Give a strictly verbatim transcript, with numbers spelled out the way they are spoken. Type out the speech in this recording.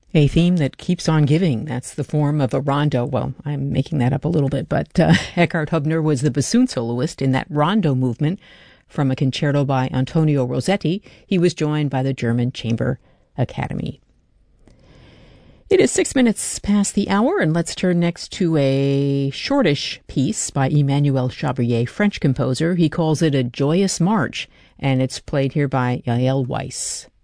A theme that keeps on giving. That's the form of a rondo. Well, I'm making that up a little bit, but uh, Eckhard Hubner was the bassoon soloist in that rondo movement from a concerto by Antonio Rossetti. He was joined by the German Chamber Academy. It is six minutes past the hour, and let's turn next to a shortish piece by Emmanuel Chabrier, French composer. He calls it a joyous march, and it's played here by Yael Weiss.